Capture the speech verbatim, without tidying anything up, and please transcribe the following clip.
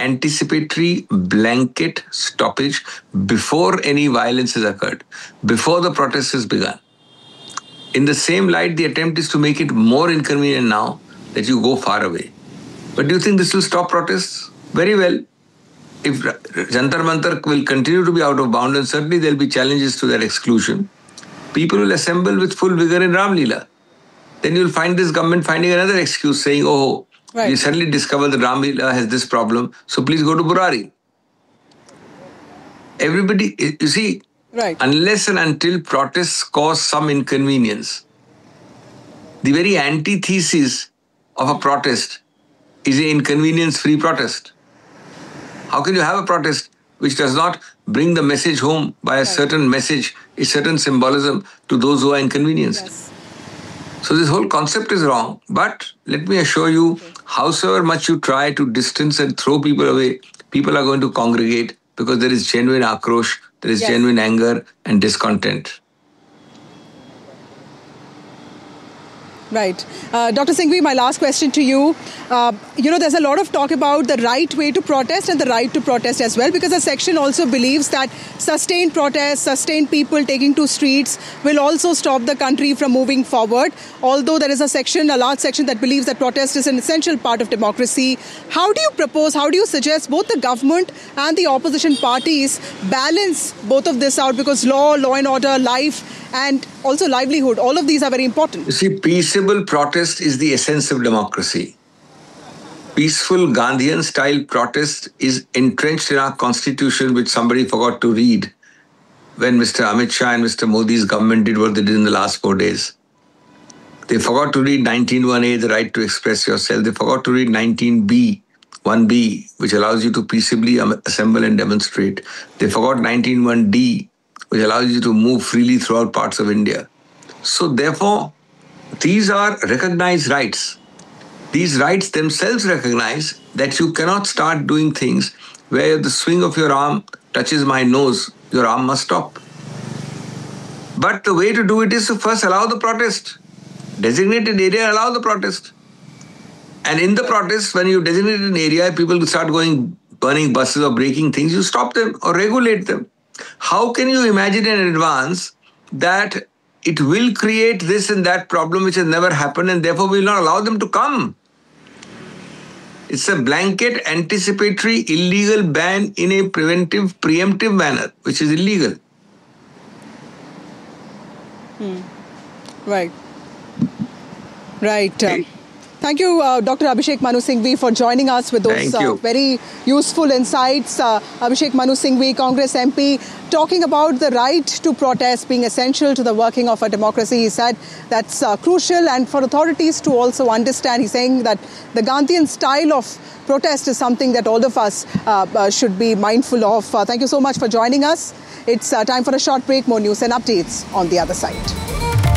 anticipatory blanket stoppage before any violence has occurred, before the protest has begun. In the same light, the attempt is to make it more inconvenient now that you go far away. But do you think this will stop protests? Very well. If Jantar Mantar will continue to be out of bounds, and certainly there will be challenges to their exclusion, people will assemble with full vigor in Ram Leela. Then you'll find this government finding another excuse saying, oh, right. we suddenly discovered that Ram Leela has this problem, so please go to Burari. Everybody, you see, right. unless and until protests cause some inconvenience, the very antithesis of a protest is an inconvenience-free protest. How can you have a protest which does not bring the message home by a right. certain message, a certain symbolism to those who are inconvenienced? Yes. So this whole concept is wrong. But let me assure you, okay. howsoever much you try to distance and throw people away, people are going to congregate because there is genuine akrosh, there is yes. genuine anger and discontent. Right. Uh, Doctor Singhvi, my last question to you. Uh, you know, there's a lot of talk about the right way to protest and the right to protest as well, because the section also believes that sustained protests, sustained people taking to streets will also stop the country from moving forward. Although there is a section, a large section that believes that protest is an essential part of democracy. How do you propose, how do you suggest both the government and the opposition parties balance both of this out? Because law, law and order, life, and also livelihood, all of these are very important. You see, peaceable protest is the essence of democracy. Peaceful Gandhian-style protest is entrenched in our constitution, which somebody forgot to read when Mister Amit Shah and Mister Modi's government did what they did in the last four days. They forgot to read nineteen one A, the right to express yourself. They forgot to read nineteen B, one B, which allows you to peaceably assemble and demonstrate. They forgot nineteen one D, which allows you to move freely throughout parts of India. So therefore, these are recognized rights. These rights themselves recognize that you cannot start doing things where the swing of your arm touches my nose, your arm must stop. But the way to do it is to first allow the protest. Designate an area, allow the protest. And in the protest, when you designate an area, people start going, burning buses or breaking things, you stop them or regulate them. How can you imagine in advance that it will create this and that problem which has never happened and therefore we will not allow them to come? It's a blanket, anticipatory, illegal ban in a preventive, preemptive manner, which is illegal. Hmm. Right. Right. Uh, thank you, uh, Doctor Abhishek Manu Singhvi, for joining us with those uh, very useful insights. Uh, Abhishek Manu Singhvi, Congress M P, talking about the right to protest being essential to the working of a democracy. He said that's uh, crucial, and for authorities to also understand. He's saying that the Gandhian style of protest is something that all of us uh, uh, should be mindful of. Uh, thank you so much for joining us. It's uh, time for a short break. More news and updates on the other side.